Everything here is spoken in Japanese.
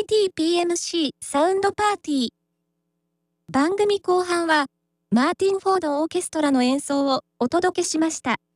ITPMC サウンドパーティー。番組後半は、マーティン・フォードオーケストラの演奏をお届けしました。